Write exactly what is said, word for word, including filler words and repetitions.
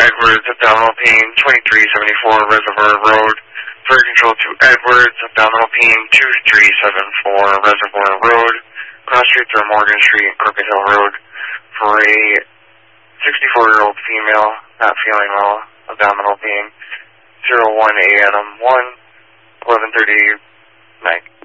Edwards, abdominal pain, twenty-three seventy-four Reservoir Road. Flight control to Edwards, abdominal pain, two three seven four Reservoir Road. Cross streets are Morgan Street and Crooked Hill Road for a sixty-four-year-old female, not feeling well, abdominal pain, zero one A Adam one, eleven thirty night.